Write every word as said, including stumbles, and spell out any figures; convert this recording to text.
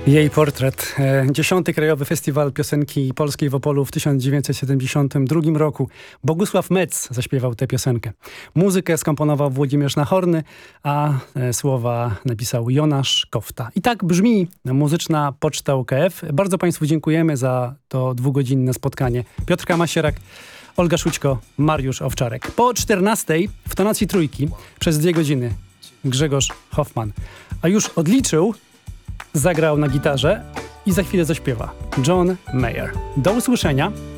Jej portret. Dziesiąty Krajowy Festiwal Piosenki Polskiej w Opolu w tysiąc dziewięćset siedemdziesiątym drugim roku. Bogusław Metz zaśpiewał tę piosenkę. Muzykę skomponował Włodzimierz Nachorny, a słowa napisał Jonasz Kofta. I tak brzmi muzyczna poczta U K F. Bardzo Państwu dziękujemy za to dwugodzinne spotkanie. Piotr Masierak, Olga Szućko, Mariusz Owczarek. Po czternastej w tonacji trójki przez dwie godziny Grzegorz Hoffman. A już odliczył, zagrał na gitarze i za chwilę zaśpiewa John Mayer. Do usłyszenia.